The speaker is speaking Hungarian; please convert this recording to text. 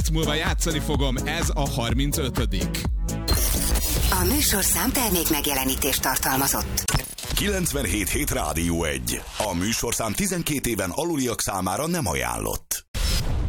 perc múlva játszani fogom, ez a 35. A műsorszám termék megjelenítést tartalmazott. 97.7 Rádió 1. A műsorszám 12 éven aluliak számára nem ajánlott.